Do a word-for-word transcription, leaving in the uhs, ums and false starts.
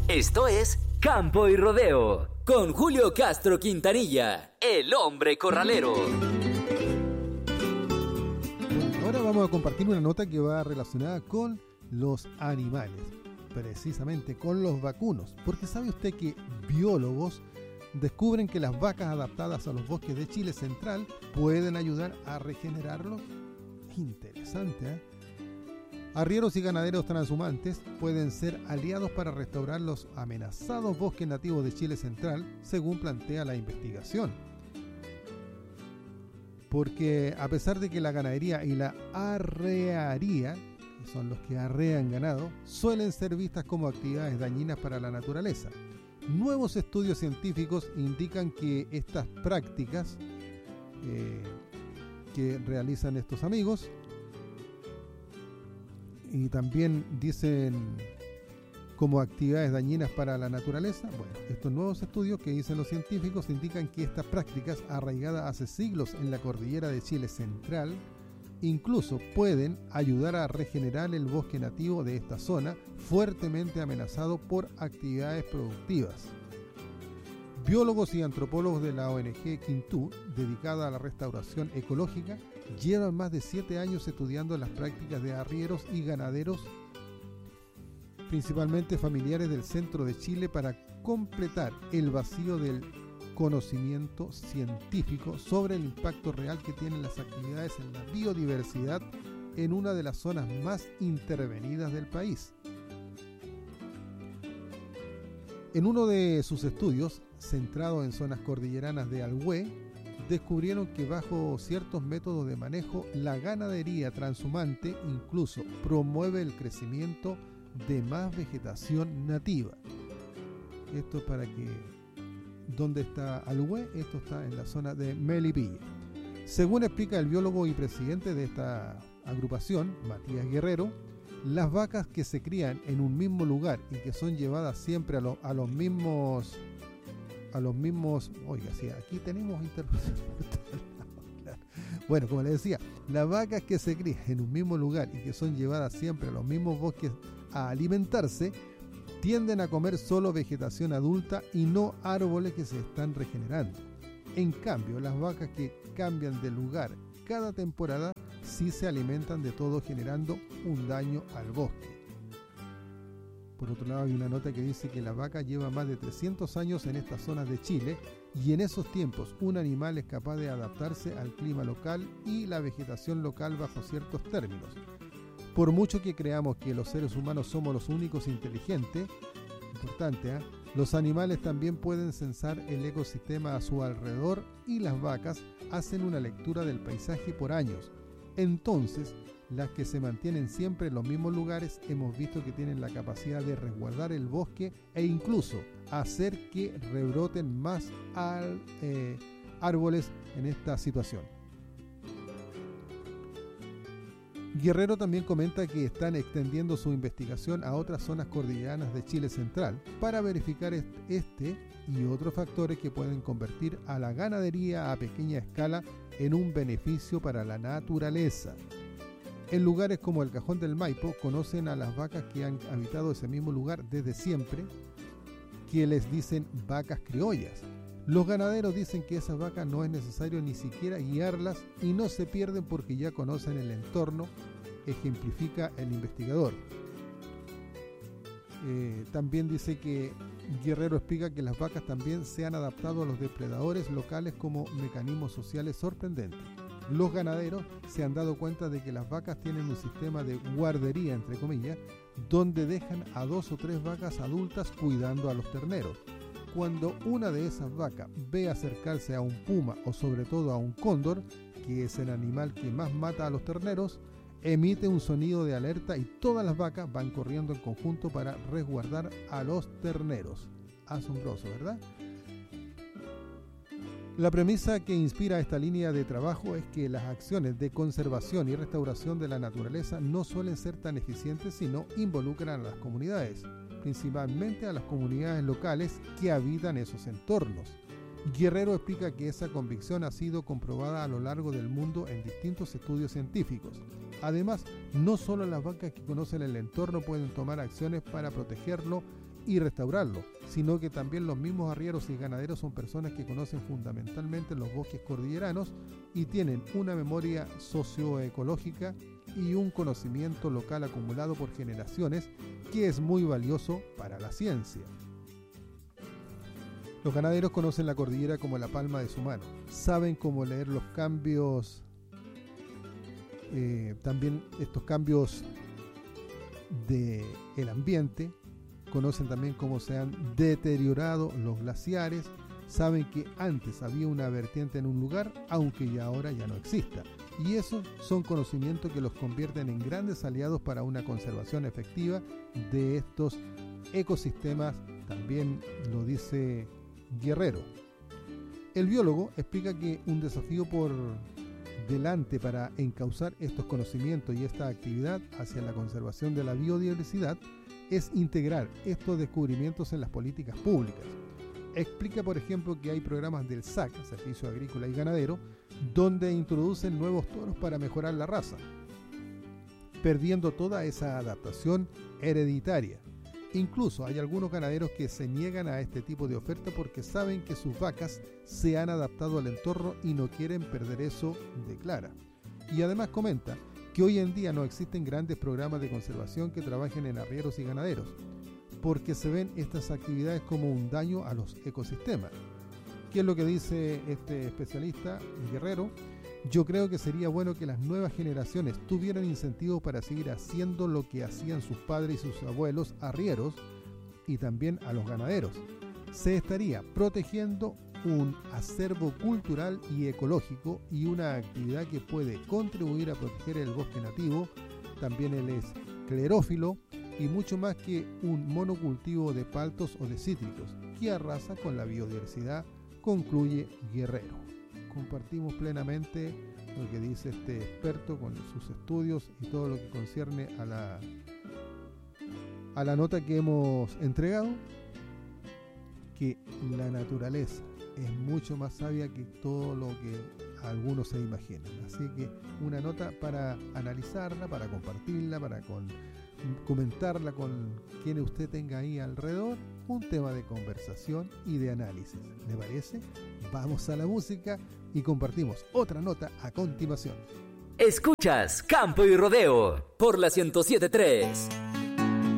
Esto es Campo y Rodeo, con Julio Castro Quintanilla, el hombre corralero. Ahora vamos a compartir una nota que va relacionada con los animales, precisamente con los vacunos, porque ¿sabe usted que biólogos descubren que las vacas adaptadas a los bosques de Chile central pueden ayudar a regenerarlos? Interesante, ¿eh? Arrieros y ganaderos transhumantes pueden ser aliados para restaurar los amenazados bosques nativos de Chile central, según plantea la investigación. Porque a pesar de que la ganadería y la arrearía, que son los que arrean ganado, suelen ser vistas como actividades dañinas para la naturaleza, nuevos estudios científicos indican que estas prácticas eh, que realizan estos amigos, y también dicen como actividades dañinas para la naturaleza, bueno, estos nuevos estudios que dicen los científicos indican que estas prácticas arraigadas hace siglos en la cordillera de Chile central incluso pueden ayudar a regenerar el bosque nativo de esta zona fuertemente amenazado por actividades productivas. Biólogos y antropólogos de la O N G Quintú, dedicada a la restauración ecológica, llevan más de siete años estudiando las prácticas de arrieros y ganaderos, principalmente familiares del centro de Chile, para completar el vacío del conocimiento científico sobre el impacto real que tienen las actividades en la biodiversidad en una de las zonas más intervenidas del país. En uno de sus estudios, centrado en zonas cordilleranas de Alhué, descubrieron que bajo ciertos métodos de manejo, la ganadería transhumante incluso promueve el crecimiento de más vegetación nativa. Esto es para que... ¿Dónde está Alhué? Esto está en la zona de Melipilla. Según explica el biólogo y presidente de esta agrupación, Matías Guerrero, las vacas que se crían en un mismo lugar y que son llevadas siempre a, lo, a los mismos... a los mismos... Oiga, sí, aquí tenemos interrupción. Bueno, como les decía, las vacas que se crían en un mismo lugar y que son llevadas siempre a los mismos bosques a alimentarse, tienden a comer solo vegetación adulta y no árboles que se están regenerando. En cambio, las vacas que cambian de lugar cada temporada sí se alimentan de todo, generando un daño al bosque. Por otro lado, hay una nota que dice que la vaca lleva más de trescientos años en estas zonas de Chile y en esos tiempos un animal es capaz de adaptarse al clima local y la vegetación local bajo ciertos términos. Por mucho que creamos que los seres humanos somos los únicos inteligentes, importante, ¿eh? Los animales también pueden censar el ecosistema a su alrededor y las vacas hacen una lectura del paisaje por años. Entonces, las que se mantienen siempre en los mismos lugares hemos visto que tienen la capacidad de resguardar el bosque e incluso hacer que rebroten más al, eh, árboles en esta situación. Guerrero también comenta que están extendiendo su investigación a otras zonas cordilleranas de Chile central para verificar este y otros factores que pueden convertir a la ganadería a pequeña escala en un beneficio para la naturaleza. En lugares como el Cajón del Maipo conocen a las vacas que han habitado ese mismo lugar desde siempre, que les dicen vacas criollas. Los ganaderos dicen que esas vacas no es necesario ni siquiera guiarlas y no se pierden porque ya conocen el entorno, ejemplifica el investigador. Eh, también dice que Guerrero explica que las vacas también se han adaptado a los depredadores locales como mecanismos sociales sorprendentes. Los ganaderos se han dado cuenta de que las vacas tienen un sistema de guardería, entre comillas, donde dejan a dos o tres vacas adultas cuidando a los terneros. Cuando una de esas vacas ve acercarse a un puma o sobre todo a un cóndor, que es el animal que más mata a los terneros, emite un sonido de alerta y todas las vacas van corriendo en conjunto para resguardar a los terneros. Asombroso, ¿verdad? La premisa que inspira esta línea de trabajo es que las acciones de conservación y restauración de la naturaleza no suelen ser tan eficientes si no involucran a las comunidades, principalmente a las comunidades locales que habitan esos entornos. Guerrero explica que esa convicción ha sido comprobada a lo largo del mundo en distintos estudios científicos. Además, no solo las vacas que conocen el entorno pueden tomar acciones para protegerlo y restaurarlo, sino que también los mismos arrieros y ganaderos son personas que conocen fundamentalmente los bosques cordilleranos y tienen una memoria socioecológica y un conocimiento local acumulado por generaciones que es muy valioso para la ciencia. Los ganaderos conocen la cordillera como la palma de su mano, saben cómo leer los cambios, eh, también estos cambios del ambiente, conocen también cómo se han deteriorado los glaciares, saben que antes había una vertiente en un lugar, aunque ya ahora ya no exista. Y esos son conocimientos que los convierten en grandes aliados para una conservación efectiva de estos ecosistemas, también lo dice Guerrero. El biólogo explica que un desafío por delante para encauzar estos conocimientos y esta actividad hacia la conservación de la biodiversidad es integrar estos descubrimientos en las políticas públicas. Explica, por ejemplo, que hay programas del S A C, Servicio Agrícola y Ganadero, donde introducen nuevos toros para mejorar la raza, perdiendo toda esa adaptación hereditaria. Incluso hay algunos ganaderos que se niegan a este tipo de oferta porque saben que sus vacas se han adaptado al entorno y no quieren perder eso, declara. Y además comenta que hoy en día no existen grandes programas de conservación que trabajen en arrieros y ganaderos, porque se ven estas actividades como un daño a los ecosistemas. ¿Qué es lo que dice este especialista, Guerrero? Yo creo que sería bueno que las nuevas generaciones tuvieran incentivos para seguir haciendo lo que hacían sus padres y sus abuelos arrieros y también a los ganaderos. Se estaría protegiendo un acervo cultural y ecológico y una actividad que puede contribuir a proteger el bosque nativo. También él es clerófilo y mucho más que un monocultivo de paltos o de cítricos que arrasa con la biodiversidad, concluye Guerrero. Compartimos plenamente lo que dice este experto con sus estudios y todo lo que concierne a la, a la nota que hemos entregado, que la naturaleza es mucho más sabia que todo lo que algunos se imaginan. Así que una nota para analizarla, para compartirla, para con, comentarla con quienes usted tenga ahí alrededor, un tema de conversación y de análisis. ¿Le parece? Vamos a la música y compartimos otra nota a continuación. Escuchas Campo y Rodeo por la ciento siete punto tres.